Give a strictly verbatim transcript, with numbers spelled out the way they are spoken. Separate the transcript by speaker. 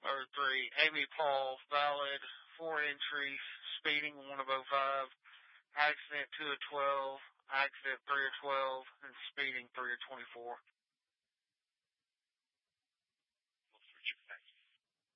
Speaker 1: or three. Amy Paul, valid, four entries, speeding one of oh five, accident two of twelve, accident three of twelve, and speeding three of twenty-four.